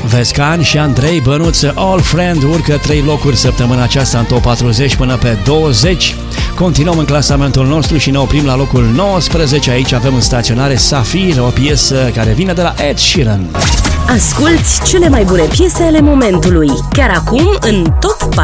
Vescan și Andrei Bănuț, All Friend, urcă 3 locuri săptămâna aceasta în top 40 până pe 20. Continuăm în clasamentul nostru și ne oprim la locul 19. Aici avem în staționare Safir, o piesă care vine de la Ed Sheeran. Asculți cele mai bune piese ale momentului, chiar acum în Top